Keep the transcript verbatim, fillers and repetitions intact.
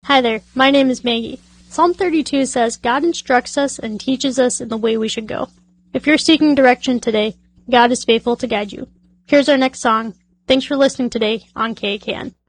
Hi there, my name is Maggie. Psalm thirty-two says, God instructs us and teaches us in the way we should go. If you're seeking direction today, God is faithful to guide you. Here's our next song. Thanks for listening today on K A K N.